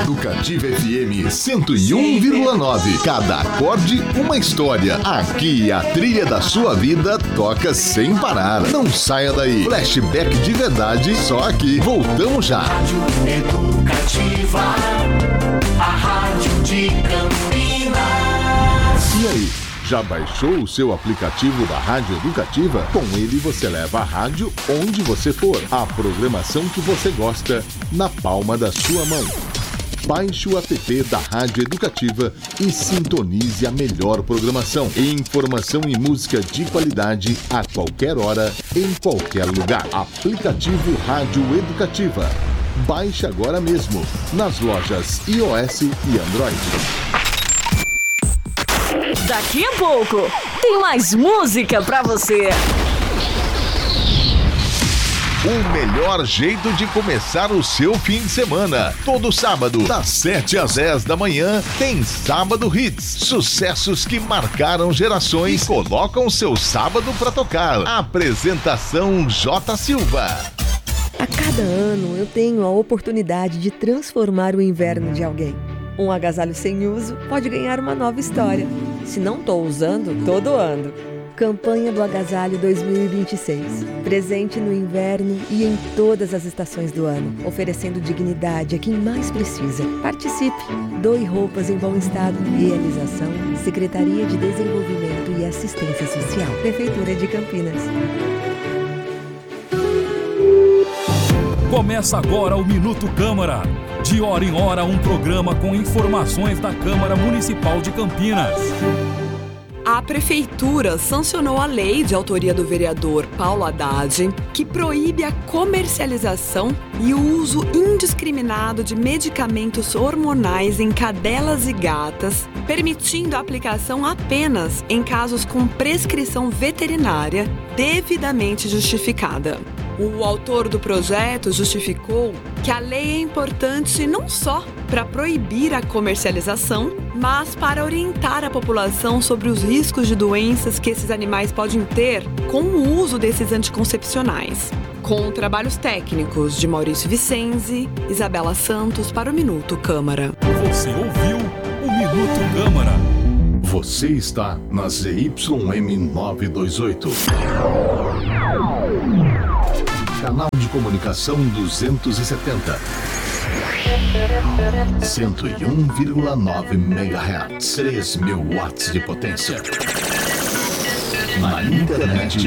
Educativa FM 101,9. Cada acorde, uma história. Aqui a trilha da sua vida toca sem parar. Não saia daí. Flashback de verdade, só aqui. Voltamos já. Rádio Educativa, a rádio de Campinas. E aí? Já baixou o seu aplicativo da Rádio Educativa? Com ele você leva a rádio onde você for. A programação que você gosta na palma da sua mão. Baixe o app da Rádio Educativa e sintonize a melhor programação. Informação e música de qualidade a qualquer hora, em qualquer lugar. Aplicativo Rádio Educativa. Baixe agora mesmo nas lojas iOS e Android. Daqui a pouco tem mais música pra você. O melhor jeito de começar o seu fim de semana. Todo sábado, das 7 às 10 da manhã, tem Sábado Hits. Sucessos que marcaram gerações e colocam seu sábado pra tocar. Apresentação J. Silva. A cada ano eu tenho a oportunidade de transformar o inverno de alguém. Um agasalho sem uso pode ganhar uma nova história. Se não estou usando, tô doando. Campanha do Agasalho 2026. Presente no inverno e em todas as estações do ano. Oferecendo dignidade a quem mais precisa. Participe. Doe roupas em bom estado. Realização: Secretaria de Desenvolvimento e Assistência Social. Prefeitura de Campinas. Começa agora o Minuto Câmara. De hora em hora, um programa com informações da Câmara Municipal de Campinas. A Prefeitura sancionou a lei de autoria do vereador Paulo Haddad, que proíbe a comercialização e o uso indiscriminado de medicamentos hormonais em cadelas e gatas, permitindo a aplicação apenas em casos com prescrição veterinária devidamente justificada. O autor do projeto justificou que a lei é importante não só para proibir a comercialização, mas para orientar a população sobre os riscos de doenças que esses animais podem ter com o uso desses anticoncepcionais. Com trabalhos técnicos de Maurício Vicenzi, Isabela Santos para o Minuto Câmara. Você ouviu o Minuto Câmara. Você está na ZYM 928. Canal de comunicação 270. 101,9 MHz. 3.000 watts de potência. Na internet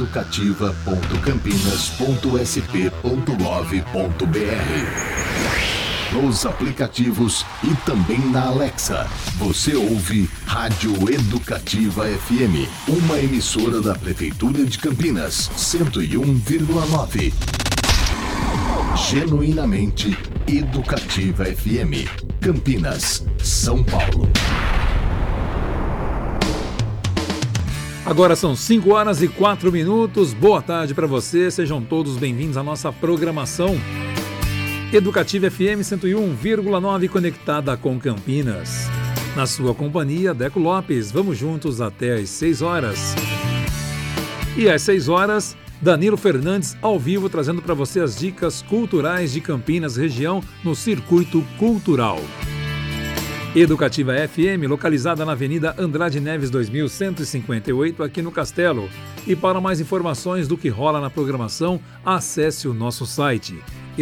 educativa.campinas.sp.gov.br. Nos aplicativos e também na Alexa. Você ouve Rádio Educativa FM, uma emissora da Prefeitura de Campinas, 101,9. Genuinamente Educativa FM, Campinas, São Paulo. Agora são 5 horas e 4 minutos. Boa tarde para você. Sejam todos bem-vindos à nossa programação Educativa FM 101,9, conectada com Campinas. Na sua companhia, Deco Lopes. Vamos juntos até às 6 horas. E às 6 horas, Danilo Fernandes ao vivo, trazendo para você as dicas culturais de Campinas região no Circuito Cultural. Educativa FM, localizada na Avenida Andrade Neves 2158, aqui no Castelo. E para mais informações do que rola na programação, acesse o nosso site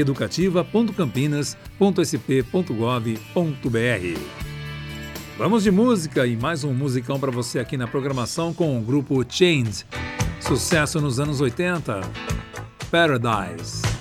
educativa.campinas.sp.gov.br. Vamos de música e mais um musicão para você aqui na programação com o grupo Chained. Sucesso nos anos 80, Paradise.